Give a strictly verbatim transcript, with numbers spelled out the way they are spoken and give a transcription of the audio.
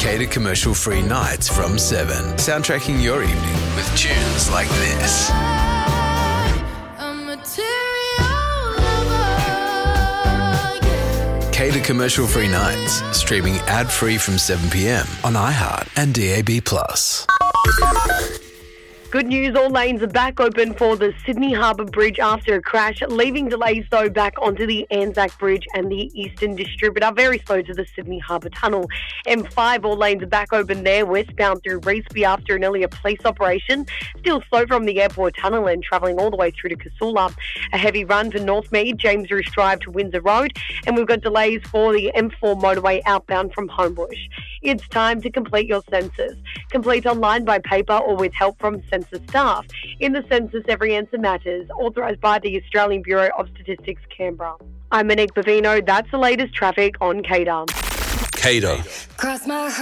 Cater commercial-free nights from seven. Soundtracking your evening with tunes like this. Cater commercial-free nights, streaming ad-free from seven p.m. on iHeart and D A B plus. Good news, all lanes are back open for the Sydney Harbour Bridge after a crash, leaving delays though back onto the Anzac Bridge and the Eastern Distributor, very slow to the Sydney Harbour Tunnel. M five, all lanes are back open there, westbound through Revesby after an earlier police operation. Still slow from the Airport Tunnel and travelling all the way through to Casula. A heavy run for Northmead, James Roos Drive to Windsor Road, and we've got delays for the M four motorway outbound from Homebush. It's time to complete your census. Complete online by paper or with help from census staff. In the census, every answer matters. Authorised by the Australian Bureau of Statistics, Canberra. I'm Monique Bavino. That's the latest traffic on Cater. Cater. Cross my